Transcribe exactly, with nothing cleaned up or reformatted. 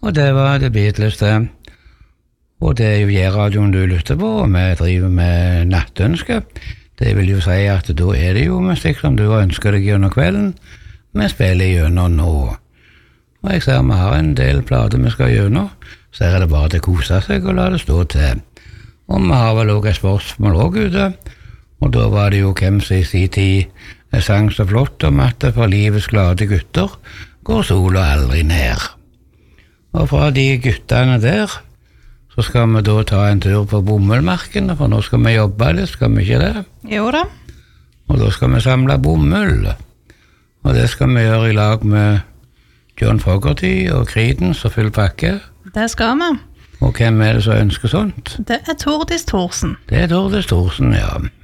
Og det var The Beatles det. Og det er jo J-radioen du lytter på, og vi driver med nattønske. Det vil jo si at da er det jo musikk som du ønsker deg gjennom kvelden. Vi spiller gjennom nå. Og jeg ser vi har en del plater vi skal gjennom, så er det bare til å kose seg og la det stå til. Og vi har vel også et spørsmål også ute, og da var det jo hvem som i sin tid sang så flott om at for livets glade gutter går sola aldri ned. Og fra de guttene der, så skal vi da ta en tur på bomullmarken, for nå skal vi jobbe litt, skal vi ikke det? Jo da. Og da skal vi samle bomull. Og det skal vi gjøre i lag med John Fogerty og Creedence og full pakke. Det skal vi. Og hvem er det som ønsker sånt? Det er Tordis Thorsen. Det er Tordis Thorsen, ja.